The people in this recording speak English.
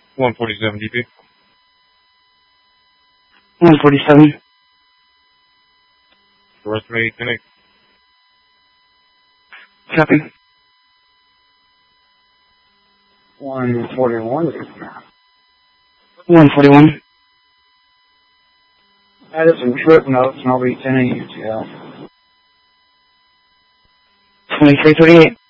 147 DP. 147. Rest ready, connect. Copy. 141. 141. Added some trip notes and I'll be sending you to 2338.